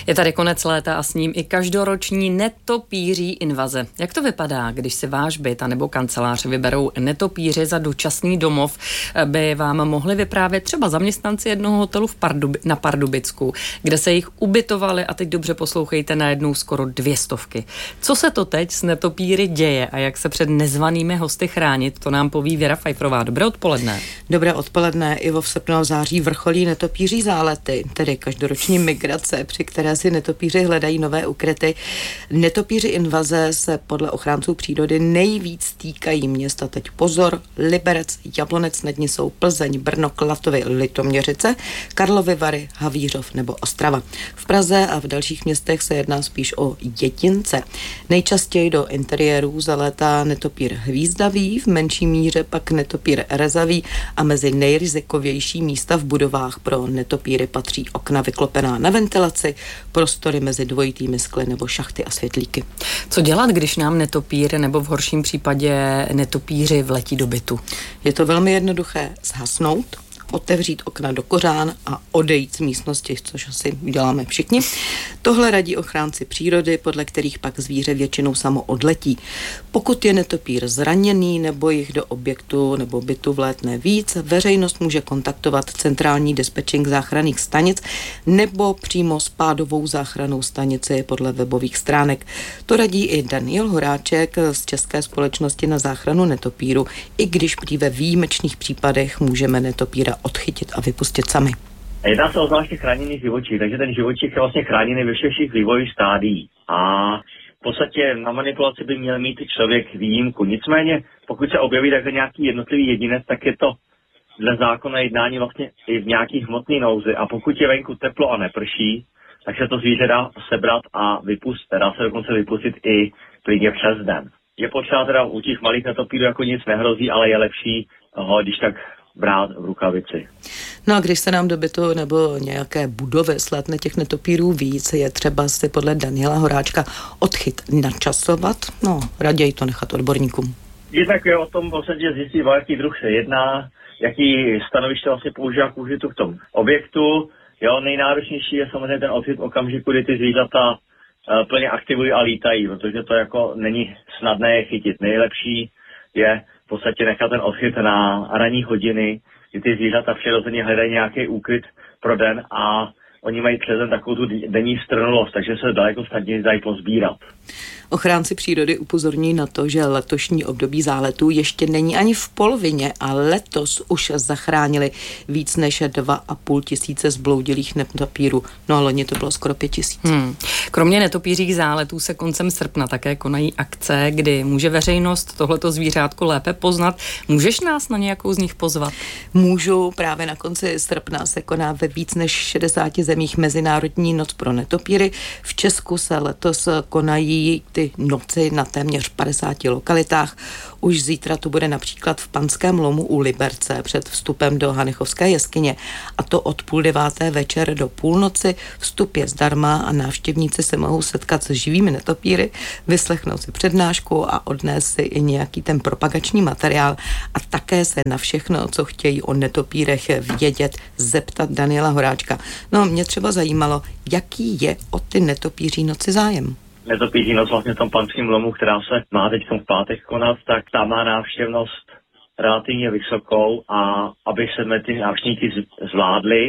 Je tady konec léta a s ním i každoroční netopíří invaze. Jak to vypadá, když si váš byt nebo kancelář vyberou netopíři za dočasný domov? By vám mohli vyprávět třeba zaměstnanci jednoho hotelu na Pardubicku, kde se jich ubytovali, a teď dobře poslouchejte, najednou skoro 200. Co se to teď s netopíry děje a jak se před nezvanými hosty chránit, to nám poví Věra Fajfrová. Dobré odpoledne. Dobré odpoledne. I v srpnu a v září vrcholí netopíří zálety, tedy každoroční migrace, při které si netopíři hledají nové ukryty. Netopíři invaze se podle ochránců přírody nejvíc týkají města. Teď pozor: Liberec, Jablonec nad Nisou, Plzeň, Brno, Klatovy, Litoměřice, Karlovy Vary, Havířov nebo Ostrava. V Praze a v dalších městech se jedná spíš o jedince. Nejčastěji do interiérů zalétá netopír hvízdavý, v menší míře pak netopír rezavý a mezi nejrizikovější místa v budovách pro netopíry patří okna vyklopená na ventilaci, prostory mezi dvojitými skly nebo šachty a světlíky. Co dělat, když nám netopír nebo v horším případě netopíři vletí do bytu? Je to velmi jednoduché: zhasnout, otevřít okna do kořán a odejít z místnosti, což asi uděláme všichni. Tohle radí ochránci přírody, podle kterých pak zvíře většinou samo odletí. Pokud je netopír zraněný nebo jich do objektu nebo bytu vlétne víc, veřejnost může kontaktovat centrální dispečing záchranných stanic nebo přímo spádovou záchrannou stanici podle webových stránek. To radí i Daniel Horáček z České společnosti na záchranu netopíru, i když prý ve výjimečných případech můžeme netopíra odchytit a vypustit sami. Jedná se o zvláště chráněný živočich, takže ten živočich je vlastně chráněný ve všech vývojových stádiích. A v podstatě na manipulaci by měl mít člověk výjimku. Nicméně, pokud se objeví takhle nějaký jednotlivý jedinec, tak je to dle zákona jednání vlastně i v nějaký hmotný nouzi. A pokud je venku teplo a neprší, tak se to zvíře dá sebrat a vypustit. Dá se dokonce vypustit i klidně přes den. Je potřeba teda u těch malých netopírů jako nic nehrozí, ale je lepší ho, když tak brát v rukavici. No a když se nám do bytu nebo nějaké budovy slétne těch netopírů víc, je třeba si podle Daniela Horáčka odchyt načasovat, raději to nechat odborníkům. Jednak je o tom v podstatě zjistit, o jaký druh se jedná, jaký stanoviště vlastně používá k úžitu v tom objektu. Nejnáročnější je samozřejmě ten odchyt okamžiku, kdy ty zvířata plně aktivují a lítají, protože to jako není snadné je chytit. Nejlepší je v podstatě nechat ten odchyt na ranní hodiny, kdy ty zvířata přirozeně hledají nějaký úkryt pro den a oni mají přes den takovou tu denní strnulost, takže se daleko snadněji dají pozbírat. Ochránci přírody upozorní na to, že letošní období záletů ještě není ani v polovině a letos už zachránili víc než 2,5 tisíce zbloudilých netopírů. No a loni to bylo skoro 5 000. Kromě netopířích záletů se koncem srpna také konají akce, kdy může veřejnost tohleto zvířátko lépe poznat. Můžeš nás na nějakou z nich pozvat? Můžu. Právě na konci srpna se koná ve víc než 60 zemích Mezinárodní noc pro netopíry. V Česku se letos konají ty noci na téměř 50 lokalitách. Už zítra to bude například v Panském lomu u Liberce před vstupem do Hanechovské jeskyně, a to od 8:30 večer do půlnoci. Vstup je zdarma a návštěvníci se mohou setkat s živými netopíry, vyslechnout si přednášku a odnést si i nějaký ten propagační materiál a také se na všechno, co chtějí o netopírech vědět, zeptat Daniela Horáčka. Mě třeba zajímalo, jaký je o ty netopíří noci zájem. Netopíří noc vlastně v tom Panském lomu, která se má teď v pátek konat, tak tam má návštěvnost relativně vysokou, a aby se ty návštěvníky zvládli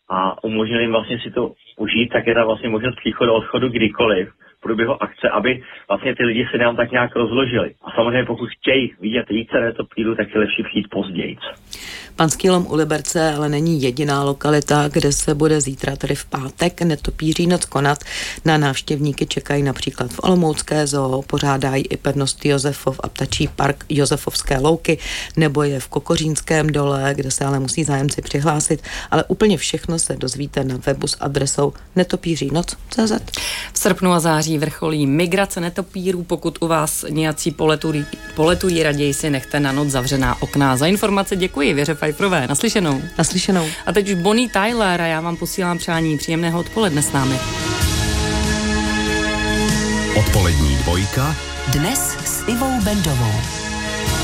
a umožnili jim vlastně si to užít, tak je tam vlastně možnost příchodu a odchodu kdykoliv v průběhu akce, aby vlastně ty lidi se nám tak nějak rozložili. A samozřejmě pokud chtějí vidět více netopírů, tak je lepší přijít později. Panský lom u Liberce ale není jediná lokalita, kde se bude zítra, tedy v pátek, netopíří noc konat. Na návštěvníky čekají například v Olomoucké zoo, pořádají i pevnost Josefov a ptačí park Josefovské louky, nebo je v Kokořínském dole, kde se ale musí zájemci přihlásit. Ale úplně všechno se dozvíte na webu s adresou netopířínoc.cz. V srpnu a září vrcholí migrace netopírů. Pokud u vás nějací poletují, raději si nechte na noc zavřená okna. Za informace děkuji Věře Fajfrové. Naslyšenou. Naslyšenou. A teď už Bonnie Tyler a já vám posílám přání příjemného odpoledne s námi. Odpolední dvojka dnes s Ivou Bendovou.